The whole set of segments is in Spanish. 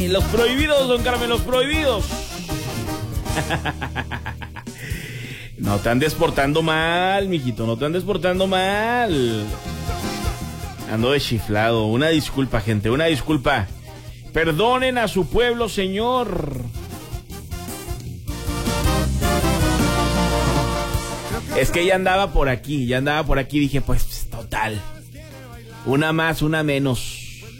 Los prohibidos, don Carmen, los prohibidos. No te andes portando mal, mijito, no te andes portando mal. Ando deschiflado. Una disculpa, gente, una disculpa. Perdonen a su pueblo, señor. Es que ya andaba por aquí. Dije, pues, total. Una más, una menos.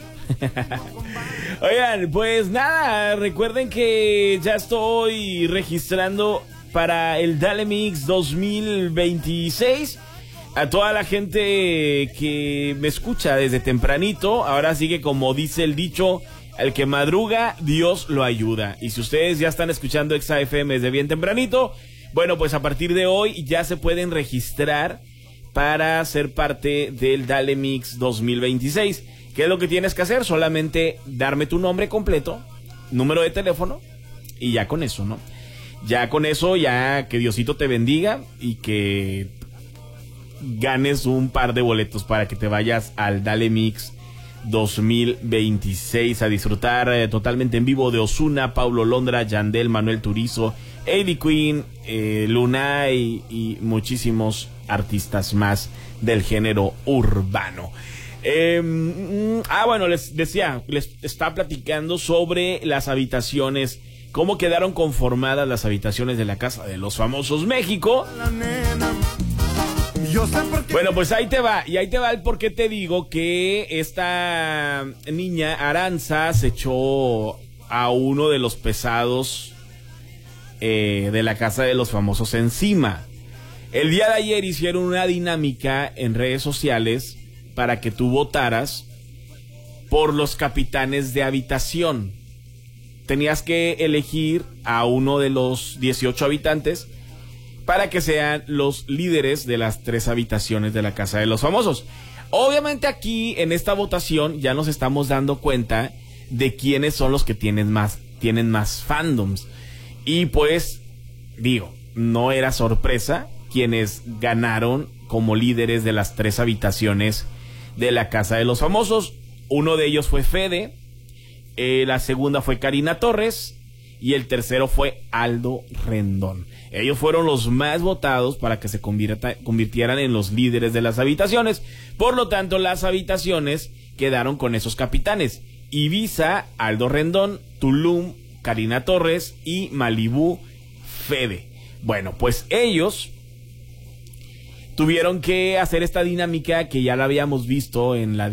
Oigan, pues nada, recuerden que ya estoy registrando para el Dale Mix 2026. A toda la gente que me escucha desde tempranito, ahora sí que como dice el dicho, al que madruga, Dios lo ayuda. Y si ustedes ya están escuchando Exa FM desde bien tempranito, bueno, pues a partir de hoy ya se pueden registrar para ser parte del Dale Mix 2026. ¿Qué es lo que tienes que hacer? Solamente darme tu nombre completo, número de teléfono y ya con eso, ¿no? Ya con eso, ya que Diosito te bendiga y que ganes un par de boletos para que te vayas al Dale Mix 2026 a disfrutar totalmente en vivo de Ozuna, Paulo Londra, Yandel, Manuel Turizo, Eddie Queen, Lunay y muchísimos artistas más del género urbano. Bueno, les decía, les estaba platicando sobre las habitaciones, cómo quedaron conformadas las habitaciones de la Casa de los Famosos México. Bueno, pues ahí te va el por qué te digo que esta niña Aranza se echó a uno de los pesados de la Casa de los Famosos encima. El día de ayer hicieron una dinámica en redes sociales para que tú votaras por los capitanes de habitación. Tenías que elegir a uno de los 18 habitantes para que sean los líderes de las 3 habitaciones de la Casa de los Famosos. Obviamente aquí en esta votación ya nos estamos dando cuenta de quiénes son los que tienen más fandoms. Y pues, digo, no era sorpresa quienes ganaron como líderes de las 3 habitaciones de la Casa de los Famosos. Uno de ellos fue Fede, la segunda fue Karina Torres y el tercero fue Aldo Rendón. Ellos fueron los más votados para que se convirtieran en los líderes de las habitaciones. Por lo tanto, las habitaciones quedaron con esos capitanes: Ibiza, Aldo Rendón, Tulum, Karina Torres y Malibú, Fede. Bueno, pues ellos tuvieron que hacer esta dinámica que ya la habíamos visto en la